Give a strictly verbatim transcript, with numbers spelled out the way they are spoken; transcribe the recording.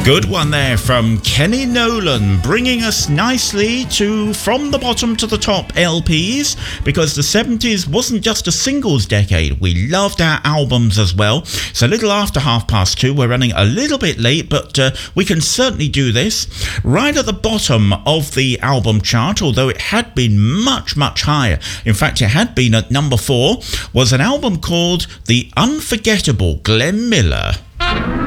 Good one there from Kenny Nolan, bringing us nicely to From the Bottom to the Top L Ps, because the seventies wasn't just a singles decade. We loved our albums as well. So a little after half past two, we're running a little bit late, but uh, we can certainly do this. Right at the bottom of the album chart, although it had been much, much higher, in fact it had been at number four, was an album called The Unforgettable Glenn Miller.